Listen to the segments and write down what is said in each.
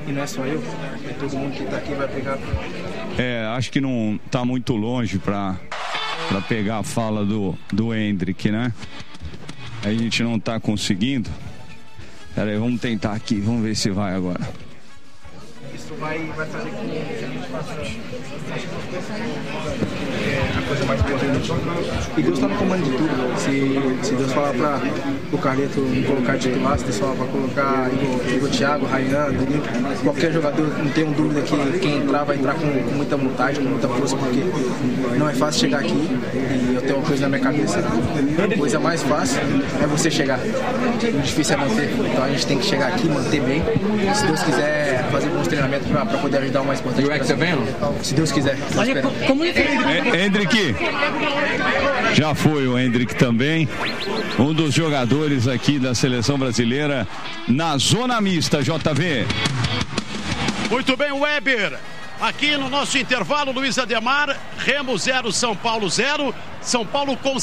e não é só eu, é todo mundo que está aqui vai pegar. Acho que não está muito longe para pegar a fala do Hendrick, né? A gente não está conseguindo. Pera aí, vamos tentar aqui, vamos ver se vai agora. Isso vai fazer com que a gente faça a coisa mais importante. E Deus está no comando de tudo. Se Deus falar para o Carleto não colocar titular, se Deus falar para colocar Igor Thiago, Ryan, Danilo, qualquer jogador, não tenho dúvida que quem entrar vai entrar com muita vontade, com muita força, porque não é fácil chegar aqui e eu tenho uma coisa na minha cabeça. A coisa mais fácil é você chegar. O difícil é manter. Então a gente tem que chegar aqui, manter bem. Se Deus quiser fazer bons treinamentos para poder ajudar o mais importante. Se Deus quiser. Hendrick, já foi o Hendrick também, um dos jogadores aqui da seleção brasileira na zona mista, JV. Muito bem, Weber. Aqui no nosso intervalo, Luiz Ademar, Remo 0, São Paulo 0. São Paulo com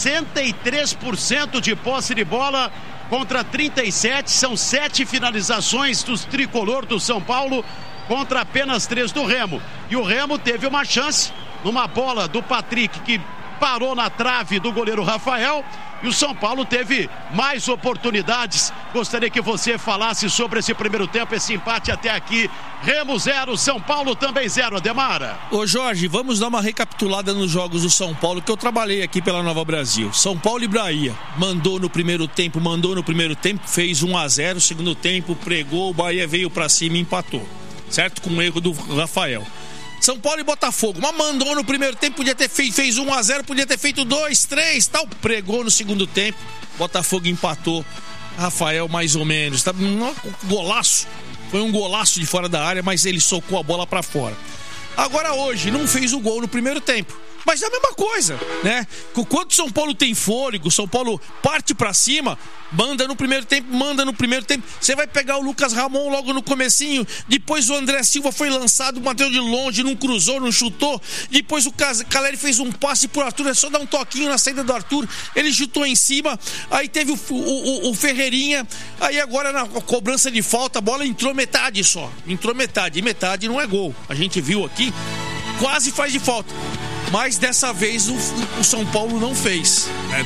63% de posse de bola contra 37%. São 7 finalizações dos tricolor do São Paulo contra apenas 3 do Remo. E o Remo teve uma chance numa bola do Patrick que parou na trave do goleiro Rafael. E o São Paulo teve mais oportunidades. Gostaria que você falasse sobre esse primeiro tempo, esse empate até aqui. Remo 0, São Paulo também 0, Ademara. Ô Jorge, vamos dar uma recapitulada nos jogos do São Paulo, que eu trabalhei aqui pela Nova Brasil. São Paulo e Bahia, mandou no primeiro tempo, fez 1-0, segundo tempo, pregou, o Bahia veio pra cima e empatou, certo? Com o erro do Rafael. São Paulo e Botafogo, mas mandou no primeiro tempo, podia ter fez 1-0, podia ter feito 2, 3, tal, pregou no segundo tempo, Botafogo empatou, Rafael mais ou menos, tá? Golaço, foi um golaço de fora da área, mas ele socou a bola pra fora. Agora hoje, não fez o gol no primeiro tempo, mas é a mesma coisa, né? Quando São Paulo tem fôlego, São Paulo parte pra cima, manda no primeiro tempo. Você vai pegar o Lucas Ramon logo no comecinho, depois o André Silva foi lançado, bateu de longe, não cruzou, não chutou, depois o Caleri fez um passe pro Arthur, é só dar um toquinho na saída do Arthur, ele chutou em cima, aí teve o Ferreirinha, aí agora na cobrança de falta, a bola entrou metade só, e metade não é gol, a gente viu aqui, quase faz de falta. Mas dessa vez o São Paulo não fez, né?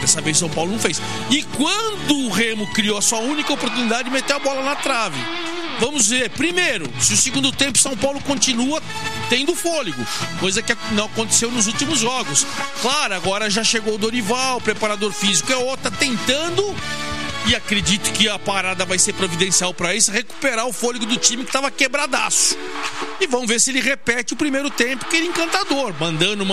E quando o Remo criou a sua única oportunidade de meter a bola na trave, vamos ver, primeiro, se o segundo tempo São Paulo continua tendo fôlego, coisa que não aconteceu nos últimos jogos. Claro, agora já chegou o Dorival, o preparador físico é outro, tá tentando, e acredito que a parada vai ser providencial para isso, recuperar o fôlego do time que estava quebradaço. E vamos ver se ele repete o primeiro tempo, que ele é encantador, mandando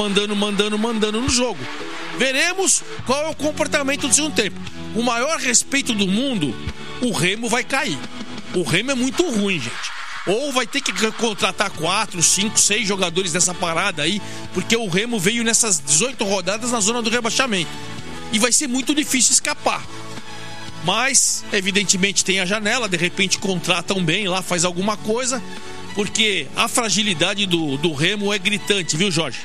no jogo. Veremos qual é o comportamento do segundo tempo. O maior respeito do mundo, o Remo vai cair. O Remo é muito ruim, gente. Ou vai ter que contratar 4, 5, 6 jogadores dessa parada aí, porque o Remo veio nessas 18 rodadas na zona do rebaixamento. E vai ser muito difícil escapar. Mas, evidentemente, tem a janela, de repente contratam bem lá, faz alguma coisa, porque a fragilidade do Remo é gritante, viu, Jorge?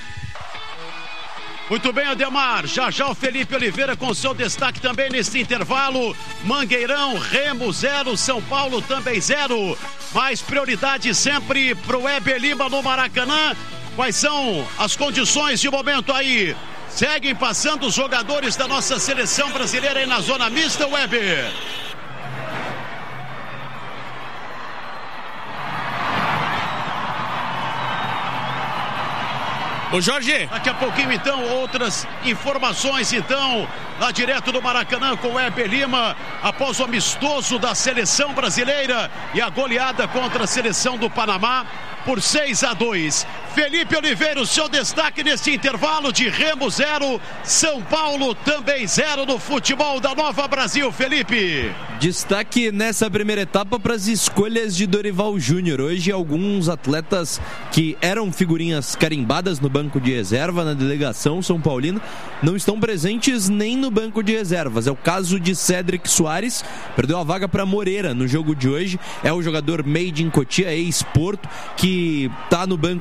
Muito bem, Ademar. Já o Felipe Oliveira com seu destaque também nesse intervalo. Mangueirão, Remo 0, São Paulo também 0. Mais prioridade sempre pro Weber Lima no Maracanã. Quais são as condições de momento aí? Seguem passando os jogadores da nossa seleção brasileira aí na zona mista, Weber. Ô Jorge, daqui a pouquinho então outras informações então lá direto do Maracanã com o Weber Lima após o amistoso da seleção brasileira e a goleada contra a seleção do Panamá por 6-2. Felipe Oliveira, o seu destaque nesse intervalo de Remo 0, São Paulo também 0 no futebol da Nova Brasil, Felipe. Destaque nessa primeira etapa para as escolhas de Dorival Júnior. Hoje alguns atletas que eram figurinhas carimbadas no banco de reserva na delegação São Paulina não estão presentes nem no banco de reservas. É o caso de Cédric Soares, perdeu a vaga para Moreira no jogo de hoje. É o jogador made in Cotia, ex-Porto, que está no banco de reserva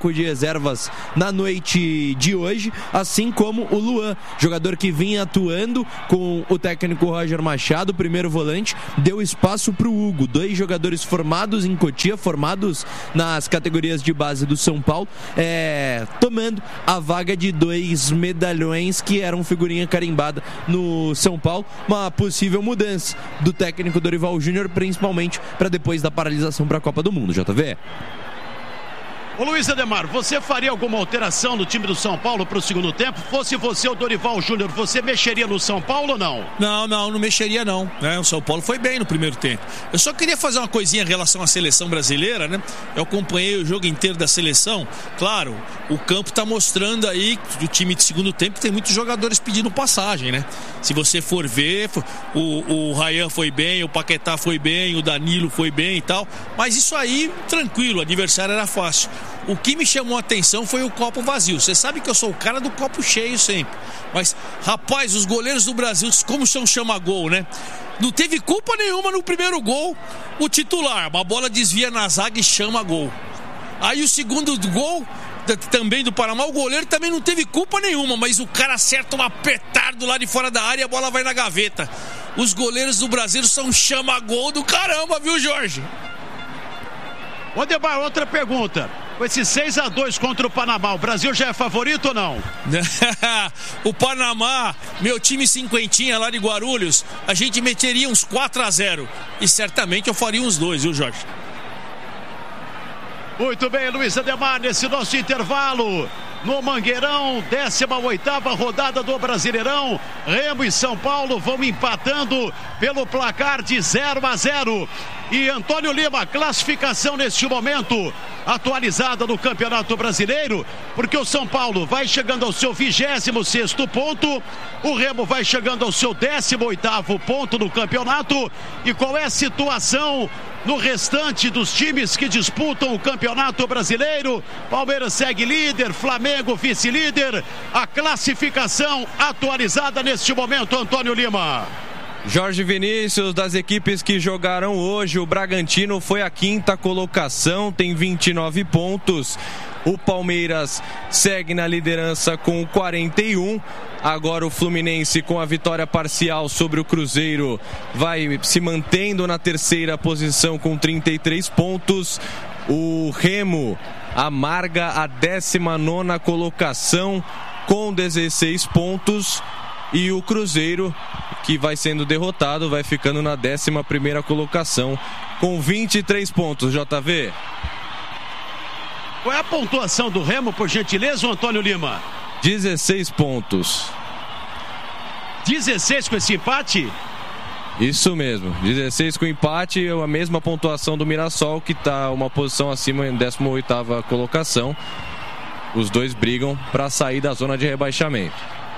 reservas na noite de hoje, assim como o Luan, jogador que vinha atuando com o técnico Roger Machado, primeiro volante, deu espaço para o Hugo, 2 jogadores formados em Cotia, formados nas categorias de base do São Paulo, tomando a vaga de 2 medalhões que eram figurinha carimbada no São Paulo. Uma possível mudança do técnico Dorival Júnior, principalmente para depois da paralisação para a Copa do Mundo. JV. Ô Luiz Ademar, você faria alguma alteração no time do São Paulo para o segundo tempo? Fosse você o Dorival Júnior, você mexeria no São Paulo ou não? Não mexeria não, né? O São Paulo foi bem no primeiro tempo. Eu só queria fazer uma coisinha em relação à seleção brasileira, né? Eu acompanhei o jogo inteiro da seleção. Claro, o campo está mostrando aí do time de segundo tempo que tem muitos jogadores pedindo passagem, né? Se você for ver, o Ryan foi bem, o Paquetá foi bem, o Danilo foi bem e tal. Mas isso aí, tranquilo, o adversário era fácil. O que me chamou a atenção foi o copo vazio. Você sabe que eu sou o cara do copo cheio sempre. Mas, rapaz, os goleiros do Brasil, como são chama-gol, né? Não teve culpa nenhuma no primeiro gol. O titular, uma bola desvia na zaga e chama gol. Aí o segundo gol, também do Panamá, o goleiro também não teve culpa nenhuma, mas o cara acerta um petardo lá de fora da área e a bola vai na gaveta. Os goleiros do Brasil são chama-gol do caramba, viu, Jorge? Ô Debar, outra pergunta. Com esse 6-2 contra o Panamá, o Brasil já é favorito ou não? O Panamá, meu time cinquentinha lá de Guarulhos, a gente meteria uns 4-0. E certamente eu faria uns 2, viu, Jorge? Muito bem, Luiz Ademar, nesse nosso intervalo. No Mangueirão, 18ª rodada do Brasileirão, Remo e São Paulo vão empatando pelo placar de 0-0. E Antônio Lima, classificação neste momento atualizada no Campeonato Brasileiro, porque o São Paulo vai chegando ao seu 26º ponto, o Remo vai chegando ao seu 18º ponto no campeonato. E qual é a situação no restante dos times que disputam o Campeonato Brasileiro? Palmeiras segue líder, Flamengo vice-líder. A classificação atualizada neste momento, Antônio Lima. Jorge Vinícius, das equipes que jogaram hoje, o Bragantino foi a 5ª colocação, tem 29 pontos. O Palmeiras segue na liderança com 41. Agora o Fluminense, com a vitória parcial sobre o Cruzeiro, vai se mantendo na 3ª posição com 33 pontos. O Remo amarga a 19ª colocação com 16 pontos. E o Cruzeiro, que vai sendo derrotado, vai ficando na 11ª colocação com 23 pontos, JV. Qual é a pontuação do Remo, por gentileza, Antônio Lima? 16 pontos. 16 com esse empate? Isso mesmo, 16 com empate, a mesma pontuação do Mirassol, que está uma posição acima em 18ª colocação. Os dois brigam para sair da zona de rebaixamento.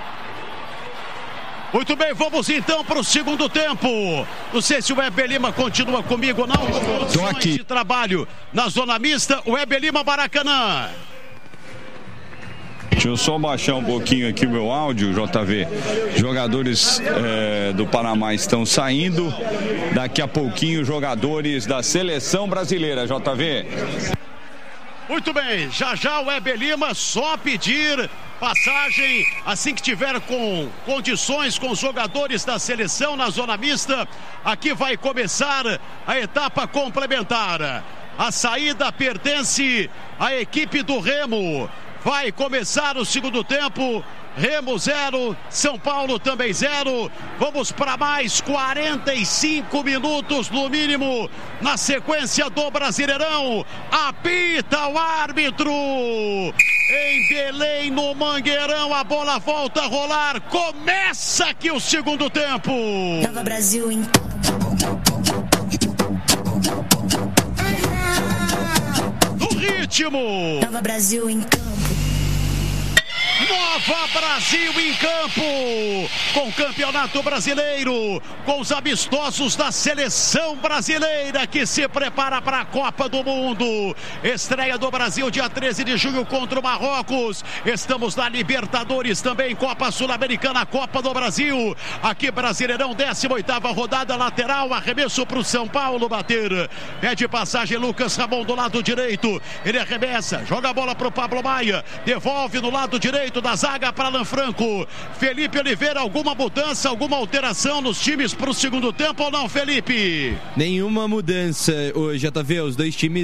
Muito bem, vamos então para o segundo tempo. Não sei se o Weber Lima continua comigo ou não. Estou aqui. De trabalho na zona mista, o Weber Lima, Maracanã. Deixa eu só baixar um pouquinho aqui o meu áudio, JV. Jogadores do Panamá estão saindo. Daqui a pouquinho, jogadores da seleção brasileira, JV. Muito bem, já o Weber Lima, só pedir passagem assim que tiver com condições com os jogadores da seleção na zona mista. Aqui vai começar a etapa complementar. A saída pertence à equipe do Remo. Vai começar o segundo tempo. Remo 0, São Paulo também 0. Vamos para mais 45 minutos no mínimo na sequência do Brasileirão. Apita o árbitro. Em Belém, no Mangueirão, a bola volta a rolar. Começa aqui o segundo tempo. Nova Brasil em no ritmo. Nova Brasil em campo. Nova Brasil em campo, com o Campeonato Brasileiro, com os amistosos da Seleção Brasileira que se prepara para a Copa do Mundo. Estreia do Brasil dia 13 de junho contra o Marrocos. Estamos na Libertadores também, Copa Sul-Americana, Copa do Brasil. Aqui Brasileirão, 18ª rodada, lateral, arremesso para o São Paulo bater. Pede passagem Lucas Ramon do lado direito. Ele arremessa, joga a bola para o Pablo Maia, devolve no lado direito da zaga para Alan Franco. Felipe Oliveira, alguma mudança, alguma alteração nos times para o segundo tempo ou não, Felipe? Nenhuma mudança, JV, os dois times